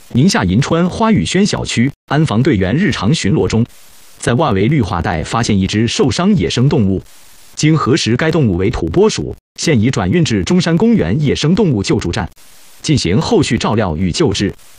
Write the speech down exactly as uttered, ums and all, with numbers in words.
宁夏银川花雨轩小区安防队员日常巡逻中，在外围绿化带发现一只受伤野生动物，经核实，该动物为土拨鼠，现已转运至中山公园野生动物救助站，进行后续照料与救治。